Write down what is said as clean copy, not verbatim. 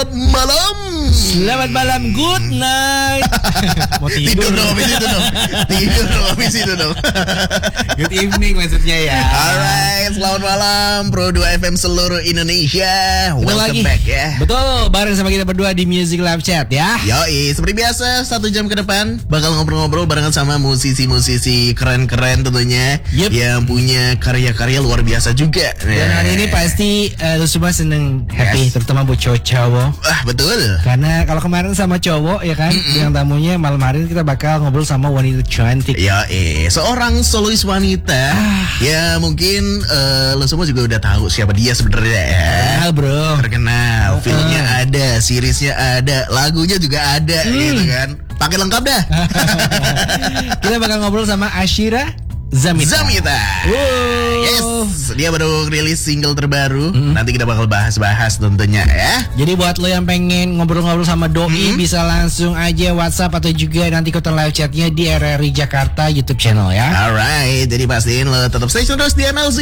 selamat malam. Selamat malam, good night. Mau Tidur dong habis itu dong. Tidur dong habis itu dong. Good evening maksudnya ya. Alright, selamat malam Pro 2 FM seluruh Indonesia. Betul Welcome lagi. back ya. Betul, bareng sama kita berdua di Music Live Chat ya. Yoi, seperti biasa 1 jam ke depan bakal ngobrol-ngobrol barengan sama musisi-musisi keren-keren tentunya. Yep. Yang punya karya-karya luar biasa juga. Dan hari ini pasti lu semua seneng happy, Yes. terutama buat cowok-cowok. Betul. Karena kalau kemarin sama cowok ya kan, yang tamunya malam hari ini kita bakal ngobrol sama wanita cantik. Ya, seorang solois wanita. Ya mungkin lo semua juga udah tahu siapa dia sebenarnya ya. Bro. Terkenal, filmnya ada, seriesnya ada, lagunya juga ada, gitu kan. Pakai lengkap dah. Kita bakal ngobrol sama Ashira Zamita. Wow. Yes, dia baru rilis single terbaru. Nanti kita bakal bahas-bahas tentunya ya. Jadi buat lo yang pengen ngobrol-ngobrol sama Doi, bisa langsung aja WhatsApp atau juga nanti ikutan live chatnya di RRI Jakarta YouTube channel ya. Alright, jadi pastiin lo tetap stay terus di MLZ.